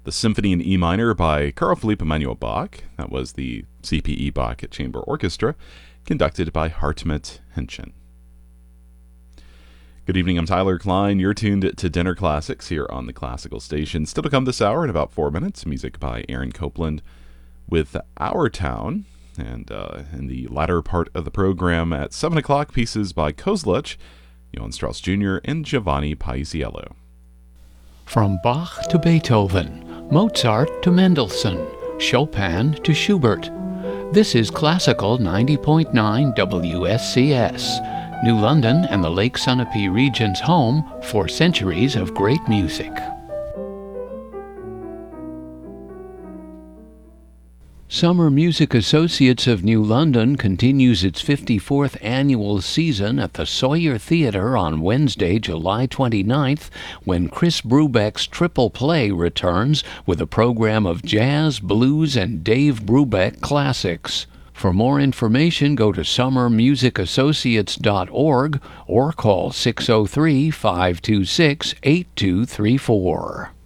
The Symphony in E minor by Carl Philipp Emanuel Bach. That was the C.P.E. Bach Chamber Orchestra, conducted by Hartmut Henschen. Good evening, I'm Tyler Klein. You're tuned to Dinner Classics here on the Classical Station. Still to come this hour in about 4 minutes, music by Aaron Copland with Our Town. And in the latter part of the program at 7 o'clock, pieces by Kozlach, Johann Strauss Jr., and Giovanni Paisiello. From Bach to Beethoven, Mozart to Mendelssohn, Chopin to Schubert. This is Classical 90.9 WSCS. New London and the Lake Sunapee region's home for centuries of great music. Summer Music Associates of New London continues its 54th annual season at the Sawyer Theatre on Wednesday, July 29th, when Chris Brubeck's Triple Play returns with a program of jazz, blues, and Dave Brubeck classics. For more information, go to summermusicassociates.org or call 603-526-8234.